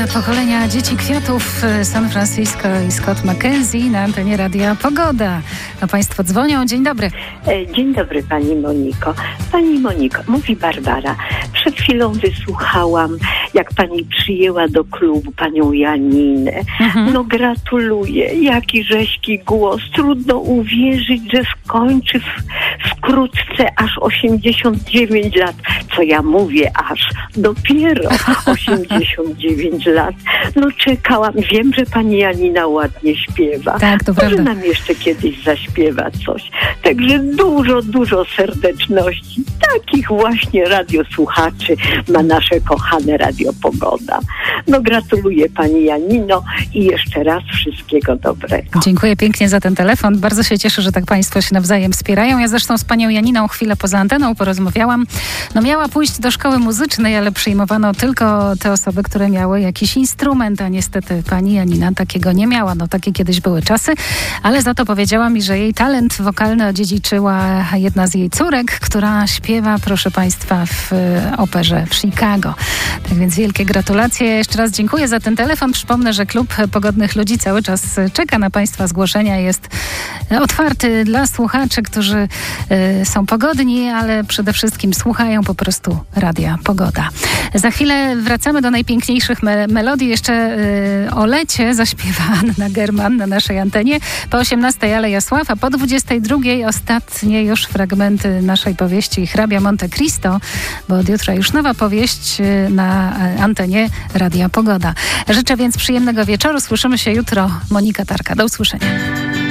Nowe pokolenia dzieci kwiatów San Francisco i Scott McKenzie na antenie Radia Pogoda. A Państwo dzwonią. Dzień dobry. Dzień dobry Pani Moniko. Pani Moniko, mówi Barbara. Przed chwilą wysłuchałam, jak Pani przyjęła do klubu Panią Janinę. No gratuluję. Jaki rześki głos. Trudno uwierzyć, że skończy wkrótce aż 89 lat. Co ja mówię aż? Dopiero 89 lat. No czekałam. Wiem, że Pani Janina ładnie śpiewa. Tak, to może prawda. nam jeszcze kiedyś zaśpiewa coś. Także dużo serdeczności. Takich właśnie radiosłuchaczy ma nasze kochane Radio Pogoda. No gratuluję Pani Janino i jeszcze raz wszystkiego dobrego. Dziękuję pięknie za ten telefon. Bardzo się cieszę, że tak Państwo się nawzajem wspierają. Ja zresztą z Panią Janiną chwilę poza anteną porozmawiałam. No miała pójść do szkoły muzycznej, ale przyjmowano tylko te osoby, które miały jakiś instrument, a niestety Pani Janina takiego nie miała. No takie kiedyś były czasy, ale za to powiedziała mi, że jej talent wokalny odziedziczyła jedna z jej córek, która śpiewa, proszę Państwa, w operze w Chicago. Tak więc wielkie gratulacje. Jeszcze raz dziękuję za ten telefon. Przypomnę, że Klub Pogodnych Ludzi cały czas czeka na Państwa zgłoszenia. Jest otwarty dla słuchaczy, którzy są pogodni, ale przede wszystkim słuchają po prostu Radia Pogoda. Za chwilę wracamy do najpiękniejszych melodii. Jeszcze o lecie zaśpiewa Anna German na naszej antenie. Po 18 Aleja Sław, a po 22 ostatnie już fragmenty naszej powieści Hrabia Monte Cristo, bo od jutra już nowa powieść na antenie Radia Pogoda. Życzę więc przyjemnego wieczoru. Słyszymy się jutro. Monika Tarka. Do usłyszenia.